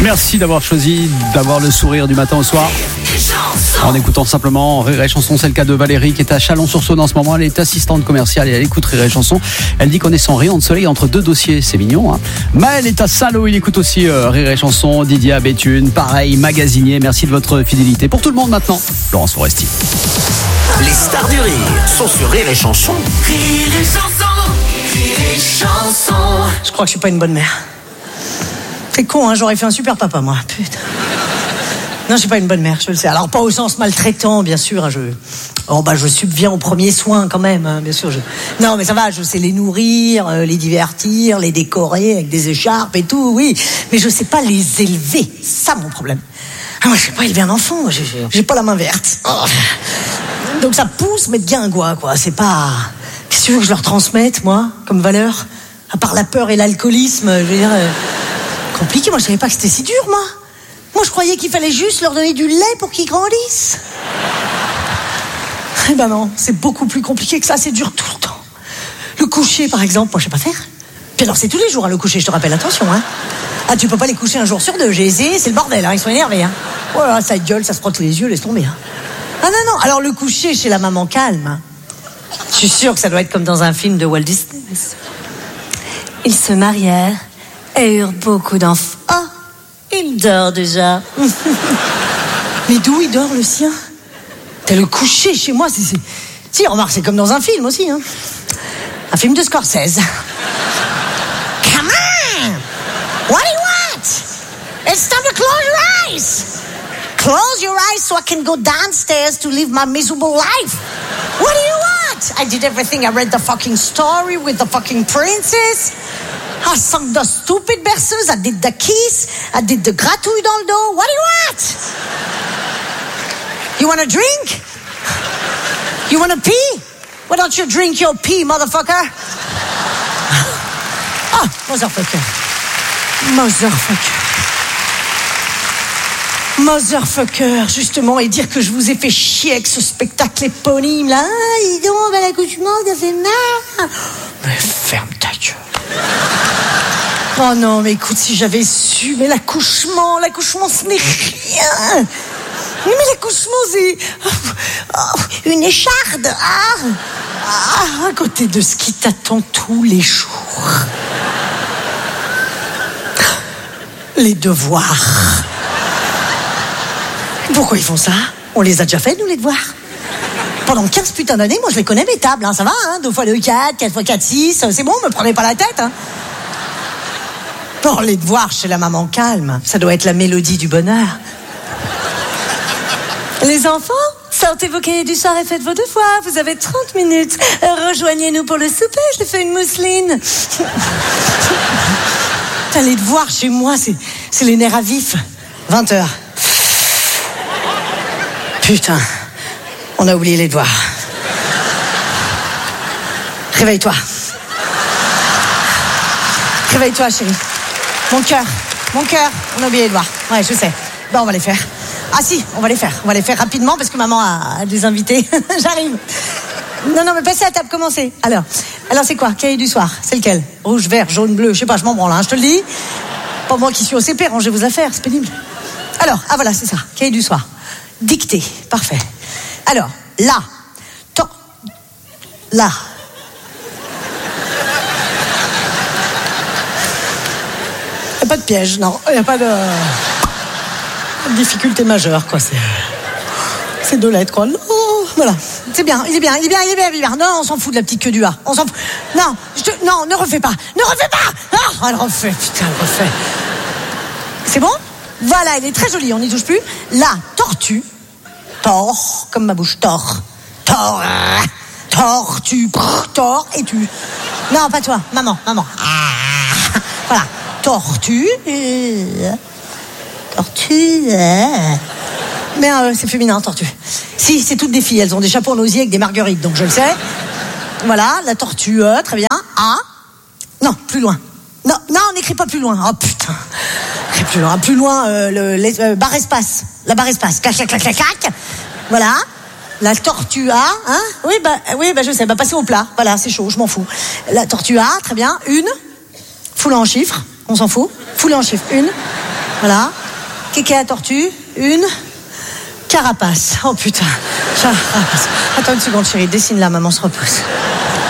Merci d'avoir choisi d'avoir le sourire du matin au soir. En écoutant simplement Rire et Chanson, c'est le cas de Valérie qui est à Chalon-sur-Saône en ce moment. Elle est assistante commerciale et elle écoute Rire et Chanson. Elle dit qu'on est sans rayon de soleil entre deux dossiers, c'est mignon. Hein. Maël est à Salaud, il écoute aussi Rire et Chanson. Didier à Béthune, pareil, magasinier. Merci de votre fidélité. Pour tout le monde maintenant, Laurence Foresti. Les stars du rire sont sur Rire et Chanson. Rire et Chanson, Rire et Chanson. Je crois que je suis pas une bonne mère. C'est con, hein, j'aurais fait un super papa, moi. Putain. Non, je suis pas une bonne mère, je le sais. Alors, pas au sens maltraitant, bien sûr. Je subviens aux premiers soins, quand même, hein, bien sûr. Non, mais ça va, je sais les nourrir, les divertir, les décorer avec des écharpes et tout, oui. Mais je sais pas les élever. C'est ça, mon problème. Ah, moi, je sais pas élever un enfant. J'ai pas la main verte. Oh. Donc, ça pousse, mais de guingois, quoi. C'est pas... Qu'est-ce que tu veux que je leur transmette, moi, comme valeur? À part la peur et l'alcoolisme, je veux dire... Compliqué, moi, je savais pas que c'était si dur, moi. Moi, je croyais qu'il fallait juste leur donner du lait pour qu'ils grandissent. Eh ben non, c'est beaucoup plus compliqué que ça, c'est dur tout le temps. Le coucher, par exemple, moi, je sais pas faire. Puis alors, c'est tous les jours, hein, le coucher, je te rappelle, attention, hein. Ah, tu peux pas les coucher un jour sur deux, j'ai essayé, c'est le bordel, hein, ils sont énervés, hein. Oh là là, ça gueule, ça se frotte les yeux, laisse tomber, hein. Ah non, alors le coucher chez la maman calme, hein. Je suis sûre que ça doit être comme dans un film de Walt Disney. Ils se marièrent et eurent beaucoup d'enfants. Oh, il dort déjà. Mais d'où il dort, le sien? T'as le coucher chez moi, c'est... Si, remarque, c'est comme dans un film aussi, hein. Un film de Scorsese. Come on! What do you want? It's time to close your eyes! Close your eyes so I can go downstairs to live my miserable life. What do you want? I did everything. I read the fucking story with the fucking princess. I sung the stupid berceuse. I did the kiss. I did the gratouille dans le dos. What do you want? You want a drink? You want to pee? Why don't you drink your pee, motherfucker? Ah, motherfucker. Motherfucker, justement, et dire que je vous ai fait chier avec ce spectacle éponyme, là. Ah, dis donc, l'accouchement, ça fait mal. Mais ferme ta gueule. Oh non, mais écoute, si j'avais su, mais l'accouchement, ce n'est rien. Mais l'accouchement, c'est une écharde. À côté de ce qui t'attend tous les jours. Les devoirs. Pourquoi ils font ça? On les a déjà fait, nous, les devoirs. Pendant 15 putains d'années, moi, je les connais, mes tables, hein, ça va, hein, 2 x 2, 4, 4 x 4, 6, c'est bon, me prenez pas la tête, hein. Pour les devoirs chez la maman calme, ça doit être la mélodie du bonheur. Les enfants, sortez vos cahiers du soir et faites vos devoirs, vous avez 30 minutes. Rejoignez-nous pour le souper, je fais une mousseline. Putain, les devoirs chez moi, c'est les nerfs à vif. 20h. Putain, on a oublié les devoirs. Réveille-toi. Réveille-toi, chérie. Mon cœur, on a oublié les devoirs. Ouais, je sais. Ben, on va les faire. Ah si, on va les faire rapidement parce que maman a des invités. J'arrive. Non, mais passez à table, commencez. Alors c'est quoi? Cahier du soir, c'est lequel? Rouge, vert, jaune, bleu, je sais pas, je m'en branle, hein, je te le dis. Pas moi qui suis au CP, rangez vos affaires, c'est pénible. Alors, voilà, c'est ça, cahier du soir. Dictée, parfait. Alors, là. Il n'y a pas de piège, non. Il n'y a pas de difficulté majeure, quoi. C'est 2 lettres, quoi. Non, voilà. C'est bien, il est bien. Non, on s'en fout de la petite queue du A. On s'en fout. Non, ne refais pas. Ah, elle refait, putain, elle refait. C'est bon? Voilà, elle est très jolie, on n'y touche plus. La tortue. Tort, comme ma bouche. Tort. Tortue. Tort et tu. Non, pas toi. Maman. Voilà. Tortue. Mais c'est féminin, tortue. Si, c'est toutes des filles. Elles ont des chapeaux en osier avec des marguerites, donc je le sais. Voilà, la tortue. Très bien. A. Non, plus loin. Non, on n'écrit pas plus loin. Oh putain. Plus loin, barre espace. La barre espace. Clac. Voilà. La tortue A, hein? Oui, je sais. Passez au plat. Voilà, c'est chaud, je m'en fous. La tortue A, très bien. Une. Foulée en chiffres. On s'en fout. Foulée en chiffres. Une. Voilà. Kéké à tortue. Une. Carapace. Oh putain. Carapace. Attends une seconde, chérie. Dessine là, maman se repose.